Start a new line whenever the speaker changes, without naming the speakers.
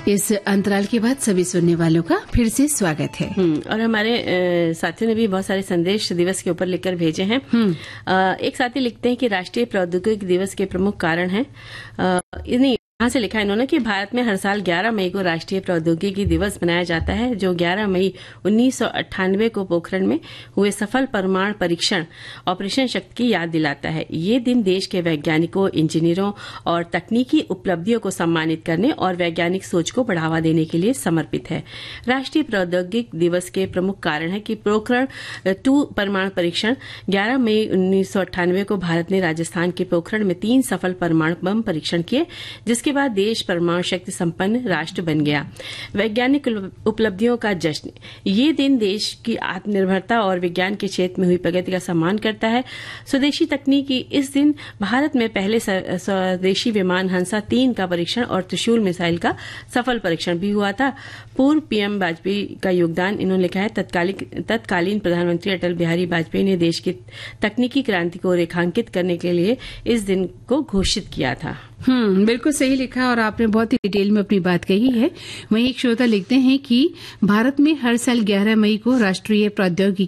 इस अंतराल के बाद सभी सुनने वालों का फिर से स्वागत है।
और हमारे साथियों ने भी बहुत सारे संदेश दिवस के ऊपर लिखकर भेजे हैं। एक साथी लिखते हैं कि राष्ट्रीय प्रौद्योगिकी दिवस के प्रमुख कारण हैं, यहाँ से लिखा है इन्होंने कि भारत में हर साल 11 मई को राष्ट्रीय प्रौद्योगिकी दिवस मनाया जाता है, जो 11 मई 1998 को पोखरण में हुए सफल परमाणु परीक्षण ऑपरेशन शक्ति की याद दिलाता है। ये दिन देश के वैज्ञानिकों, इंजीनियरों और तकनीकी उपलब्धियों को सम्मानित करने और वैज्ञानिक सोच को बढ़ावा देने के लिए समर्पित है। राष्ट्रीय प्रौद्योगिकी दिवस के प्रमुख कारण है कि पोखरण 2 परमाणु परीक्षण 11 मई 1998 को भारत ने राजस्थान के पोखरण में 3 सफल परमाणु बम परीक्षण किए, जिसके बाद देश परमाणु शक्ति संपन्न राष्ट्र बन गया। वैज्ञानिक उपलब्धियों का जश्न, ये दिन देश की आत्मनिर्भरता और विज्ञान के क्षेत्र में हुई प्रगति का सम्मान करता है। स्वदेशी तकनीकी, इस दिन भारत में पहले स्वदेशी विमान हंसा 3 का परीक्षण और त्रिशूल मिसाइल का सफल परीक्षण भी हुआ था। पूर्व पीएम वाजपेयी का योगदान, इन्होंने लिखा है, तत्कालीन प्रधानमंत्री अटल बिहारी वाजपेयी ने देश की तकनीकी क्रांति को रेखांकित करने के लिए इस दिन को घोषित किया था।
बिल्कुल सही लिखा और आपने बहुत ही डिटेल में अपनी बात कही है। वहीं एक श्रोता लिखते हैं कि भारत में हर साल 11 मई को राष्ट्रीय प्रौद्योगिकी